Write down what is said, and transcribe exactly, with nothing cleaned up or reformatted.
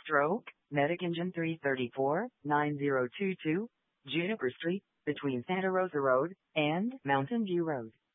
Stroke, Medic Engine three thirty-four, nine zero two two, Juniper Street, between Santa Rosa Road and Mountain View Road.